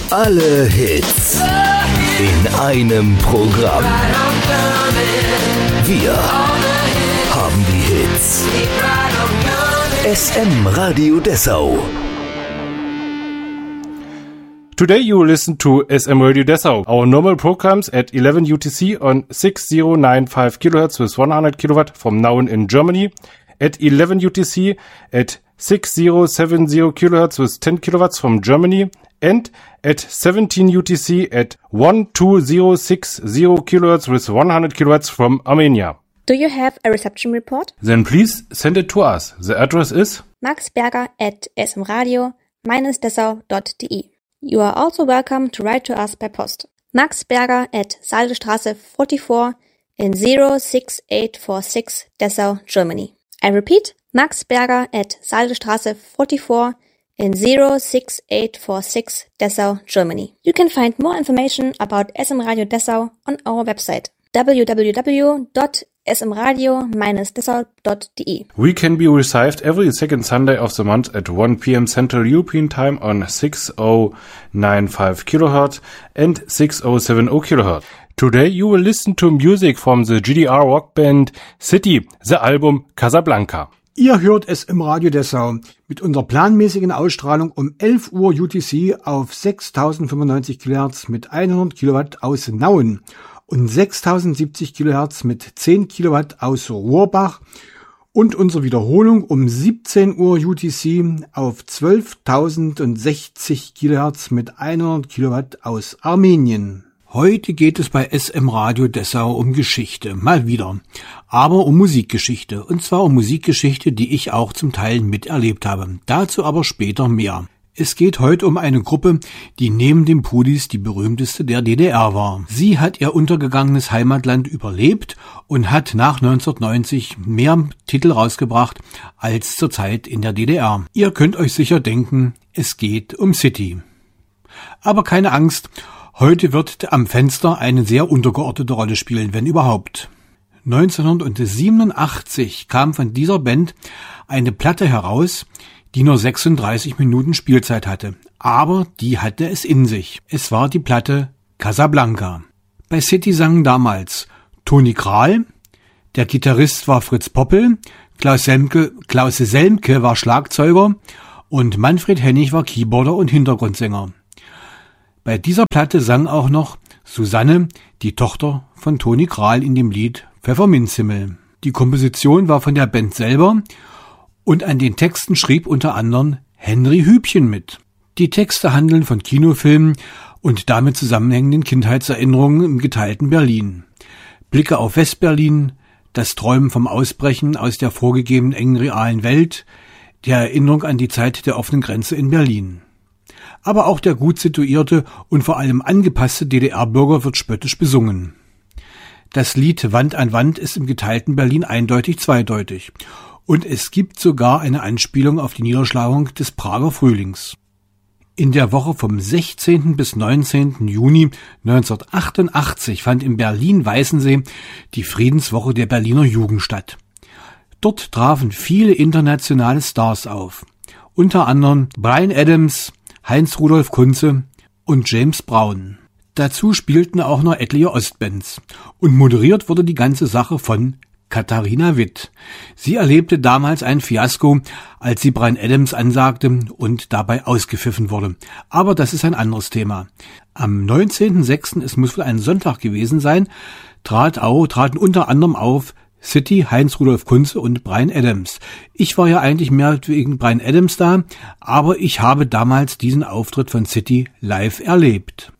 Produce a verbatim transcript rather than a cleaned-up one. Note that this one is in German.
Alle Hits in einem Programm. Wir haben die Hits. S M Radio Dessau. Today you will listen to S M Radio Dessau. Our normal programs at eleven U T C on six thousand ninety-five kilohertz with one hundred kilowatt from Nauen in Germany. At eleven U T C at six thousand seventy kilohertz with ten kilowatts from Germany. And at seventeen U T C at twelve thousand sixty kilohertz with one hundred kilowatts from Armenia. Do you have a reception report? Then please send it to us. The address is maxberger at smradio dash dessau dot de. You are also welcome to write to us by post. Maxberger at Saldestraße forty-four in zero six eight four six Dessau, Germany. I repeat, Maxberger at Saldestraße forty-four in zero six eight four six Dessau, Germany. You can find more information about S M Radio Dessau on our website w w w dot s m radio dash dessau dot de. We can be received every second Sunday of the month at one p.m. Central European Time on six thousand ninety-five kilohertz and six thousand seventy kilohertz. Today you will listen to music from the G D R rock band City, the album Casablanca. Ihr hört es im Radio Dessau mit unserer planmäßigen Ausstrahlung um elf Uhr U T C auf sechstausendfünfundneunzig Kilohertz mit hundert Kilowatt aus Nauen und sechstausendsiebzig Kilohertz mit zehn Kilowatt aus Rohrbach und unsere Wiederholung um siebzehn Uhr U T C auf zwölftausendsechzig Kilohertz mit hundert Kilowatt aus Armenien. Heute geht es bei S M Radio Dessau um Geschichte, mal wieder, aber um Musikgeschichte, und zwar um Musikgeschichte, die ich auch zum Teil miterlebt habe. Dazu aber später mehr. Es geht heute um eine Gruppe, die neben den Pudis die berühmteste der D D R war. Sie hat ihr untergegangenes Heimatland überlebt und hat nach neunzehnhundertneunzig mehr Titel rausgebracht als zur Zeit in der D D R. Ihr könnt euch sicher denken, es geht um City. Aber keine Angst, heute wird am Fenster eine sehr untergeordnete Rolle spielen, wenn überhaupt. neunzehnhundertsiebenundachtzig kam von dieser Band eine Platte heraus, die nur sechsunddreißig Minuten Spielzeit hatte. Aber die hatte es in sich. Es war die Platte Casablanca. Bei City sangen damals Toni Kral, der Gitarrist war Fritz Poppel, Klaus Selmke, Klaus Selmke war Schlagzeuger und Manfred Hennig war Keyboarder und Hintergrundsänger. Bei dieser Platte sang auch noch Susanne, die Tochter von Toni Kral, in dem Lied Pfefferminzhimmel. Die Komposition war von der Band selber und an den Texten schrieb unter anderem Henry Hübchen mit. Die Texte handeln von Kinofilmen und damit zusammenhängenden Kindheitserinnerungen im geteilten Berlin. Blicke auf Westberlin, das Träumen vom Ausbrechen aus der vorgegebenen engen realen Welt, der Erinnerung an die Zeit der offenen Grenze in Berlin. Aber auch der gut situierte und vor allem angepasste D D R-Bürger wird spöttisch besungen. Das Lied Wand an Wand ist im geteilten Berlin eindeutig zweideutig. Und es gibt sogar eine Anspielung auf die Niederschlagung des Prager Frühlings. In der Woche vom sechzehnten bis neunzehnten Juni neunzehnhundertachtundachtzig fand in Berlin-Weißensee die Friedenswoche der Berliner Jugend statt. Dort trafen viele internationale Stars auf. Unter anderem Bryan Adams, Heinz-Rudolf Kunze und James Brown. Dazu spielten auch noch etliche Ostbands. Und moderiert wurde die ganze Sache von Katharina Witt. Sie erlebte damals ein Fiasko, als sie Bryan Adams ansagte und dabei ausgepfiffen wurde. Aber das ist ein anderes Thema. Am neunzehnten sechsten, es muss wohl ein Sonntag gewesen sein, trat auch, traten unter anderem auf City, Heinz-Rudolf Kunze und Bryan Adams. Ich war ja eigentlich mehr wegen Bryan Adams da, aber ich habe damals diesen Auftritt von City live erlebt.